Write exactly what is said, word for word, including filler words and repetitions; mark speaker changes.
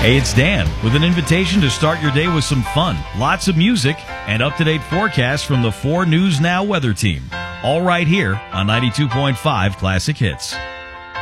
Speaker 1: Hey, it's Dan with an invitation to start your day with some fun, lots of music, and up-to-date forecasts from the four News Now weather team. All right here on ninety-two point five Classic Hits.